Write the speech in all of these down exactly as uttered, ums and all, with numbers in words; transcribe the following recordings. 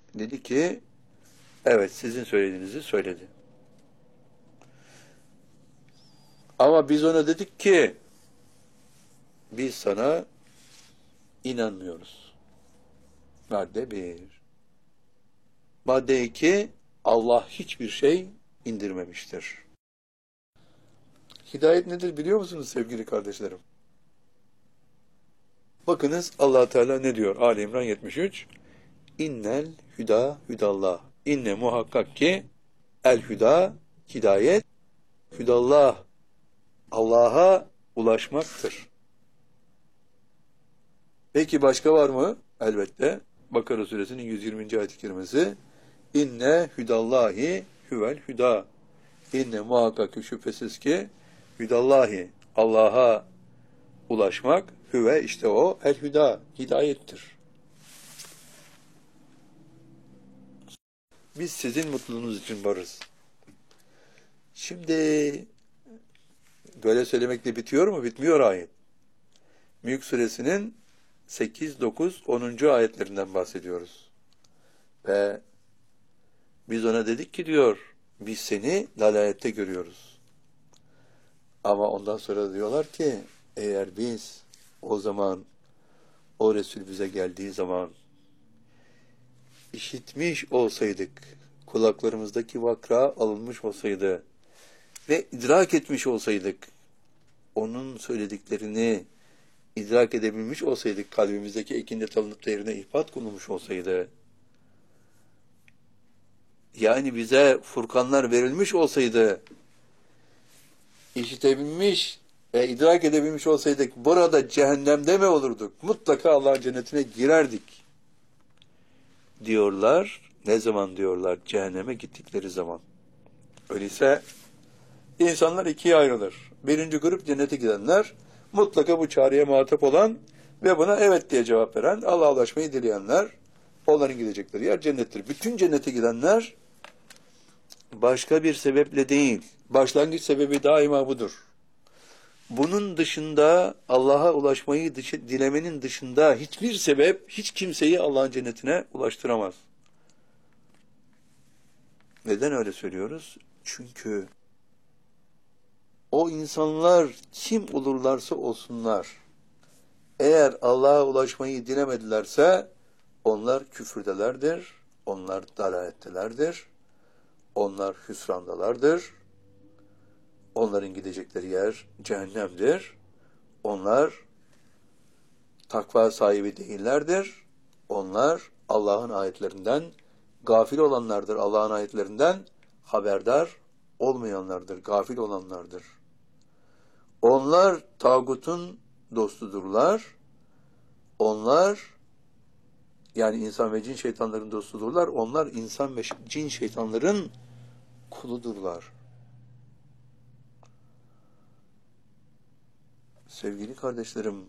Dedi ki, evet sizin söylediğinizi söyledi. Ama biz ona dedik ki, biz sana inanmıyoruz. Madde bir. Madde iki, Allah hiçbir şey indirmemiştir. Hidayet nedir biliyor musunuz sevgili kardeşlerim? Bakınız Allah Teala ne diyor? Ali İmran yetmiş üç. İnnel hüda hüdallah. İnne muhakkak ki el hüda hidayet hüdallah. Allah'a ulaşmaktır. Peki başka var mı? Elbette. Bakara suresinin yüz yirminci ayet-i kerimesi. İnne hüdallahi huvel hüda. İnne muhakkak ki şüphesiz ki hüdallahi Allah'a ulaşmak hüve işte o el hüda hidayettir. Biz sizin mutluluğunuz için varız. Şimdi böyle söylemekle bitiyor mu? Bitmiyor ayet. Mülk suresinin sekiz, dokuz, onuncu ayetlerinden bahsediyoruz. Ve biz ona dedik ki diyor, biz seni dalalette görüyoruz. Ama ondan sonra diyorlar ki, eğer biz o zaman, o Resul bize geldiği zaman işitmiş olsaydık, kulaklarımızdaki vakra alınmış olsaydı ve idrak etmiş olsaydık, onun söylediklerini idrak edebilmiş olsaydık, kalbimizdeki ekindet alınıp da yerine ihbat konulmuş olsaydı, yani bize furkanlar verilmiş olsaydı, işitebilmiş ve idrak edebilmiş olsaydık, burada cehennemde mi olurduk? Mutlaka Allah'ın cennetine girerdik. Diyorlar. Ne zaman diyorlar? Cehenneme gittikleri zaman. Öyleyse insanlar ikiye ayrılır. Birinci grup cennete gidenler, mutlaka bu çağrıya muhatap olan ve buna evet diye cevap veren, Allah'a ulaşmayı dileyenler, onların gidecekleri yer cennettir. Bütün cennete gidenler başka bir sebeple değil, başlangıç sebebi daima budur. Bunun dışında, Allah'a ulaşmayı dışı, dilemenin dışında hiçbir sebep, hiç kimseyi Allah'ın cennetine ulaştıramaz. Neden öyle söylüyoruz? Çünkü o insanlar kim olurlarsa olsunlar, eğer Allah'a ulaşmayı dilemedilerse, onlar küfürdelerdir, onlar dalalettelerdir, onlar hüsrandalardır, onların gidecekleri yer cehennemdir, onlar takva sahibi değillerdir, onlar Allah'ın ayetlerinden gafil olanlardır, Allah'ın ayetlerinden haberdar olmayanlardır, gafil olanlardır. Onlar tağutun dostudurlar, onlar yani insan ve cin şeytanların dostudurlar, onlar insan ve cin şeytanların kuludurlar. Sevgili kardeşlerim,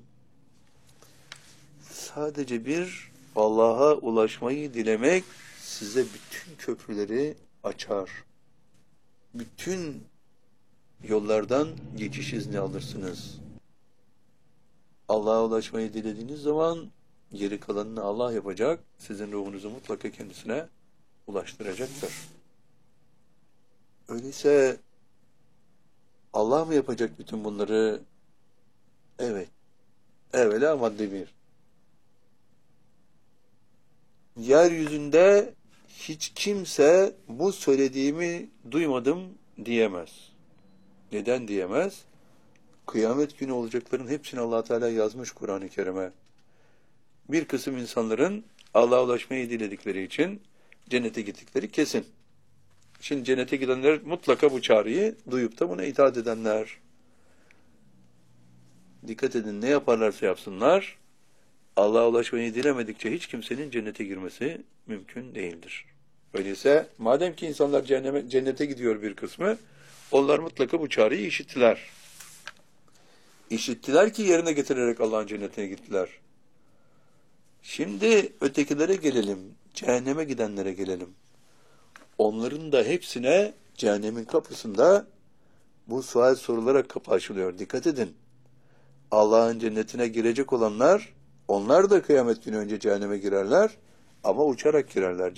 sadece bir Allah'a ulaşmayı dilemek size bütün köprüleri açar. Bütün yollardan geçiş izni alırsınız. Allah'a ulaşmayı dilediğiniz zaman geri kalanını Allah yapacak, sizin ruhunuzu mutlaka kendisine ulaştıracaktır. Öyleyse Allah mı yapacak bütün bunları? Evet. Evvela madde bir. Yeryüzünde hiç kimse bu söylediğimi duymadım diyemez. Neden diyemez? Kıyamet günü olacakların hepsini Allah Teala yazmış Kur'an-ı Kerim'e. Bir kısım insanların Allah'a ulaşmayı diledikleri için cennete gittikleri kesin. Şimdi cennete gidenler mutlaka bu çağrıyı duyup da buna itaat edenler. Dikkat edin, ne yaparlarsa yapsınlar, Allah'a ulaşmayı dilemedikçe hiç kimsenin cennete girmesi mümkün değildir. Öyleyse madem ki insanlar cehenneme, cennete gidiyor bir kısmı, onlar mutlaka bu çağrıyı işittiler. İşittiler ki yerine getirerek Allah'ın cennetine gittiler. Şimdi ötekilere gelelim, cehenneme gidenlere gelelim. Onların da hepsine cehennemin kapısında bu sual sorularak kapı açılıyor. Dikkat edin. Allah'ın cennetine girecek olanlar, onlar da kıyamet günü önce cehenneme girerler ama uçarak girerler.